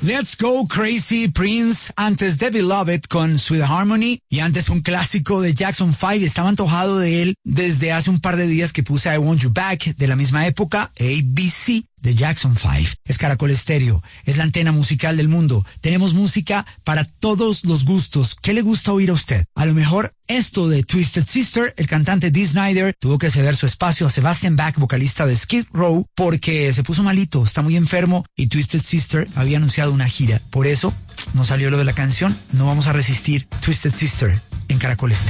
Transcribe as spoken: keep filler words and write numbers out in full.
Let's Go Crazy, Prince, antes de Beloved con Sweet Harmony y antes un clásico de Jackson five. Estaba antojado de él desde hace un par de días que puse I Want You Back, de la misma época, A B C de Jackson five. Es Caracol Estéreo, es la antena musical del mundo. Tenemos música para todos los gustos. ¿Qué le gusta oír a usted? A lo mejor esto de Twisted Sister. El cantante Dee Snider tuvo que ceder su espacio a Sebastian Bach, vocalista de Skid Row, porque se puso malito, está muy enfermo y Twisted Sister había anunciado una gira. Por eso no salió lo de la canción. No vamos a resistir Twisted Sister en Caracol Estéreo.